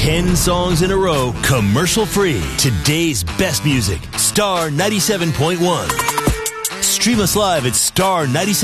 10 songs in a row, commercial-free. Today's best music, Star 97.1. Stream us live at star97.